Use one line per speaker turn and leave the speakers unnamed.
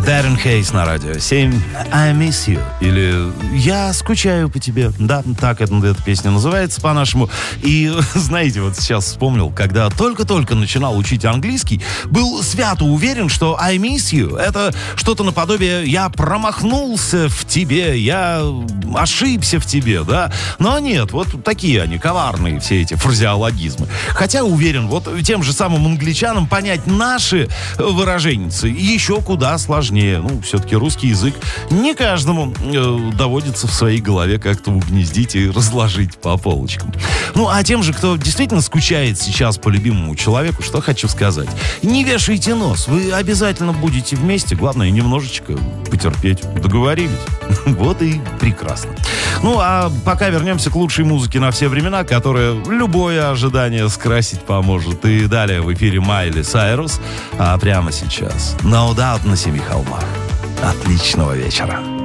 Даррен Хейс на радио 7. I miss you. Или я скучаю по тебе. Да, так эта песня называется по-нашему. И, знаете, вот сейчас вспомнил, когда только-только начинал учить английский, был свято уверен, что I miss you — это что-то наподобие «я промахнулся в тебе», «я ошибся в тебе», да? Но нет, вот такие они, коварные все эти фразеологизмы. Хотя, уверен, вот тем же самым англичанам понять наши выраженницы еще куда сложнее. Ну, все-таки русский язык не каждому доводится в своей голове как-то угнездить и разложить по полочкам. Ну, а тем же, кто действительно скучает сейчас по любимому человеку, что хочу сказать. Не вешайте нос, вы обязательно будете вместе, главное, немножечко потерпеть. Договорились? Вот и прекрасно. Ну, а пока вернемся к лучшей музыке на все времена, которая любое ожидание скрасить поможет. И далее в эфире Майли Сайрус, а прямо сейчас No Doubt на 7 холмах. Отличного вечера.